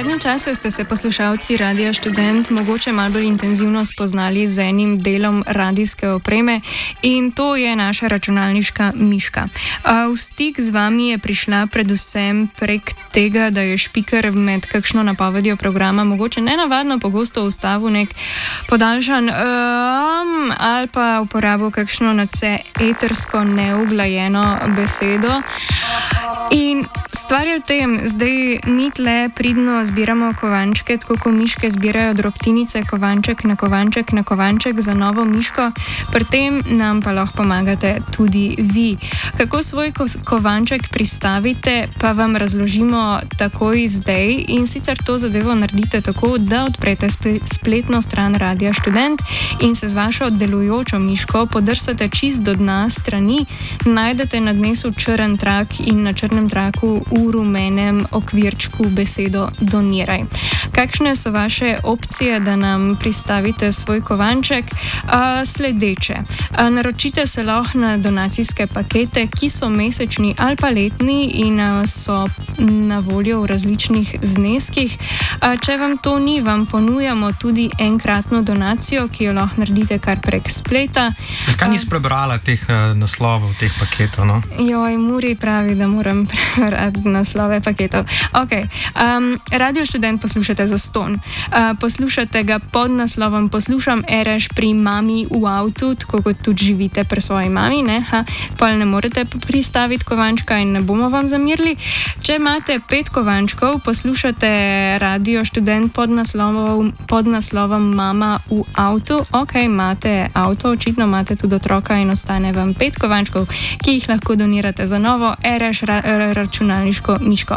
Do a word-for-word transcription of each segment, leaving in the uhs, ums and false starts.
Zadnje čase ste se poslušalci Radia Študent mogoče malo bolj intenzivno spoznali z enim delom radijske opreme in to je naša računalniška miška. V stik z vami je prišla predvsem prek tega, da je špiker med kakšno napovedjo programa mogoče nenavadno pogosto ustavil nek podaljšan um, ali pa uporabil kakšno nadse etersko neuglajeno besedo. In stvar je v tem, zdaj ni tle pridno zbiramo kovančke, tako ko miške zbirajo drobtinice, kovanček na kovanček na kovanček za novo miško, pri tem nam pa lahko pomagate tudi vi. Kako svoj ko- kovanček pristavite, pa vam razložimo takoj zdaj in sicer to zadevo naredite tako, da odprete spl- spletno stran Radia Študent in se z vašo delujočo miško podrsate čist do dna strani, najdete na dnesu črn trak in na črnem traku v rumenem okvirčku besedo doniraj. Kakšne so vaše opcije, da nam pristavite svoj kovanček? A, sledeče. A, naročite se lahko na donacijske pakete, ki so mesečni ali pa letni in a, so na voljo v različnih zneskih. A, če vam to ni, vam ponujamo tudi enkratno donacijo, ki jo lahko naredite kar prek spleta. Zakaj nisi prebrala teh uh, naslovov, teh paketov? No? Joj, Muri pravi, da moram prebrati naslove paketov. Okay. Um, Radio Študent poslušate zastonj. Uh, poslušate ga pod naslovom Poslušam Ereš pri mami v avtu, tako kot tudi živite pri svoji mami, ne? Ha, pa ne morete pristaviti kovančka in ne bomo vam zamirili. Če imate pet kovančkov, poslušate Radio Študent pod naslovom, pod naslovom Mama v avtu. Ok, imate avto, očitno imate tudi otroka in ostane vam pet kovančkov, ki jih lahko donirate za novo Ereš ra, računalniško miško.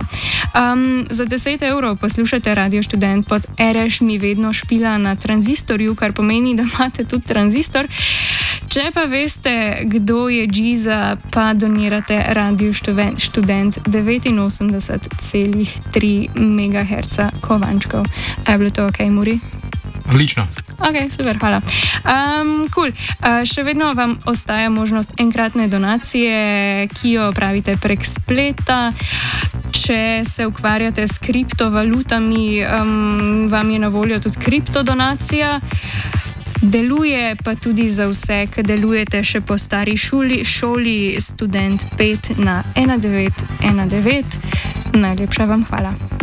Um, za deset evrov poslušate Radio Študent pod Ereš mi vedno špila na tranzistorju, kar pomeni, da imate tudi tranzistor. Če pa veste, kdo je Giza, pa donirate Radio Študent devetinosemdeset celih tri megaherca kovančkov. A je bilo to ok, Muri? Odlično. Ok, super, hvala. Um, cool. uh, še vedno vam ostaja možnost enkratne donacije, ki jo pravite prek spleta. Če se ukvarjate s kriptovalutami, um, vam je na voljo tudi kriptodonacija. Deluje pa tudi za vse, ki delujete še po stari šoli, šoli Student pet na ena devet ena devet. Najlepša vam hvala.